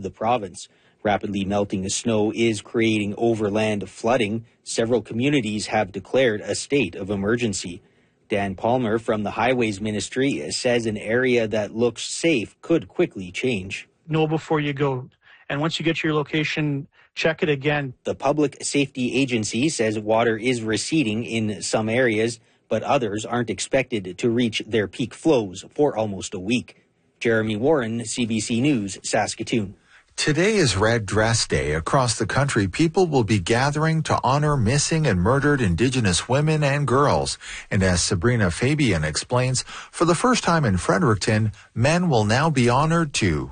the province. Rapidly melting snow is creating overland flooding. Several communities have declared a state of emergency. Dan Palmer from the Highways Ministry says an area that looks safe could quickly change. Know before you go. And once you get to your location, check it again. The Public Safety Agency says water is receding in some areas, but others aren't expected to reach their peak flows for almost a week. Jeremy Warren, CBC News, Saskatoon. Today is Red Dress Day. Across the country, people will be gathering to honor missing and murdered Indigenous women and girls. And as Sabrina Fabian explains, for the first time in Fredericton, men will now be honored too.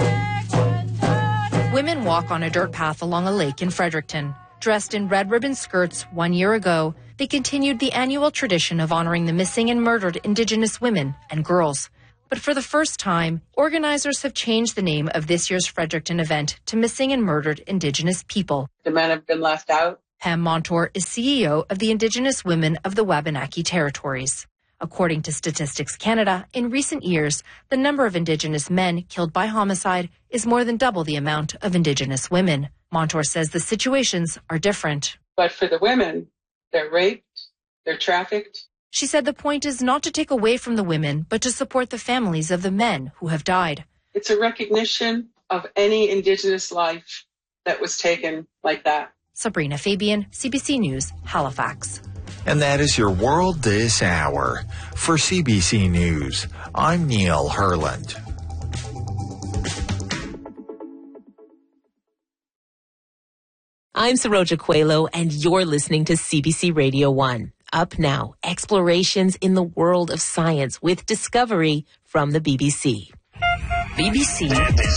Women walk on a dirt path along a lake in Fredericton. Dressed in red ribbon skirts 1 year ago, they continued the annual tradition of honoring the missing and murdered Indigenous women and girls. But for the first time, organizers have changed the name of this year's Fredericton event to Missing and Murdered Indigenous People. The men have been left out. Pam Montour is CEO of the Indigenous Women of the Wabanaki Territories. According to Statistics Canada, in recent years, the number of Indigenous men killed by homicide is more than double the amount of Indigenous women. Montour says the situations are different. But for the women, they're raped, they're trafficked. She said the point is not to take away from the women, but to support the families of the men who have died. It's a recognition of any Indigenous life that was taken like that. Sabrina Fabian, CBC News, Halifax. And that is your world this hour. For CBC News, I'm Neil Herland. I'm Saroja Coelho, and you're listening to CBC Radio 1. Up now, explorations in the world of science with Discovery from the BBC. BBC.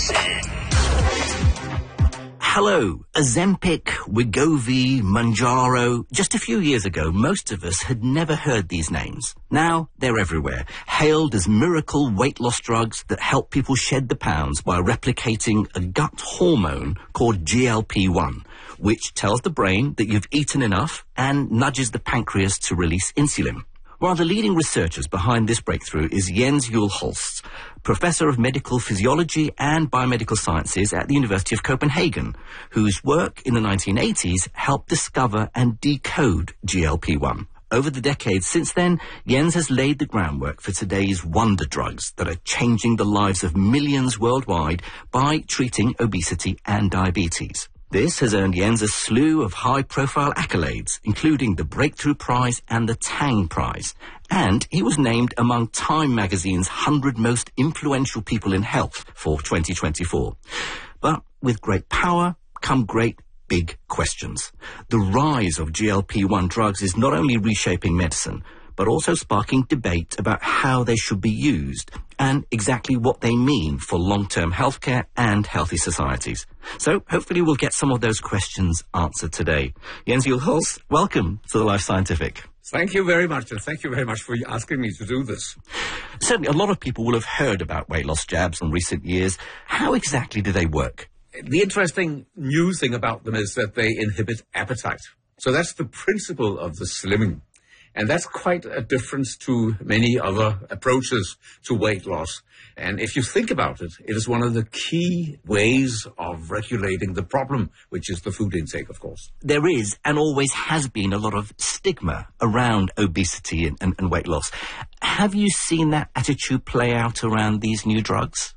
Hello, Ozempic, Wegovy, Mounjaro. Just a few years ago, most of us had never heard these names. Now they're everywhere, hailed as miracle weight loss drugs that help people shed the pounds by replicating a gut hormone called GLP-1, which tells the brain that you've eaten enough and nudges the pancreas to release insulin. One of the leading researchers behind this breakthrough is Jens Juul Holst, Professor of Medical Physiology and Biomedical Sciences at the University of Copenhagen, whose work in the 1980s helped discover and decode GLP-1. Over the decades since then, Jens has laid the groundwork for today's wonder drugs that are changing the lives of millions worldwide by treating obesity and diabetes. This has earned Jens a slew of high-profile accolades, including the Breakthrough Prize and the Tang Prize. And he was named among Time magazine's 100 most influential people in health for 2024. But with great power come great big questions. The rise of GLP-1 drugs is not only reshaping medicine, but also sparking debate about how they should be used and exactly what they mean for long-term healthcare and healthy societies. So hopefully we'll get some of those questions answered today. Jens Juul Holst, welcome to the Life Scientific. Thank you very much, and thank you very much for asking me to do this. Certainly a lot of people will have heard about weight loss jabs in recent years. How exactly do they work? The interesting new thing about them is that they inhibit appetite. So that's the principle of the slimming. And that's quite a difference to many other approaches to weight loss. And if you think about it, it is one of the key ways of regulating the problem, which is the food intake, of course. There is, and always has been, a lot of stigma around obesity and weight loss. Have you seen that attitude play out around these new drugs?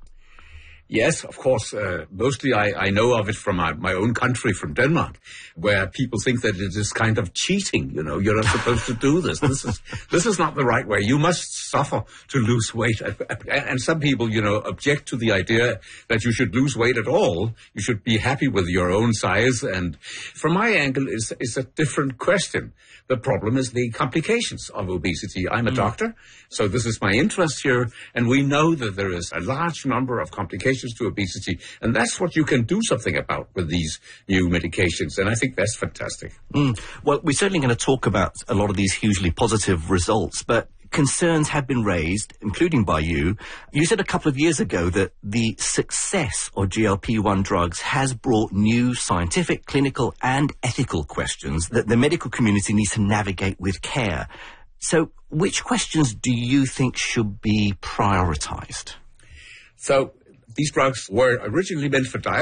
Yes, of course. Mostly I know of it from my own country, from Denmark, where people think that it is kind of cheating. You know, you're not supposed to do this. This is not the right way. You must suffer to lose weight. And some people, you know, object to the idea that you should lose weight at all. You should be happy with your own size. And from my angle, it's a different question. The problem is the complications of obesity. I'm a doctor, so this is my interest here. And we know that there is a large number of complications to obesity, and that's what you can do something about with these new medications, and I think that's fantastic. Well, we're certainly going to talk about a lot of these hugely positive results, but concerns have been raised, including by you. You said a couple of years ago that the success of GLP-1 drugs has brought new scientific, clinical, and ethical questions that the medical community needs to navigate with care. So which questions do you think should be prioritized? So these drugs were originally meant for diabetes.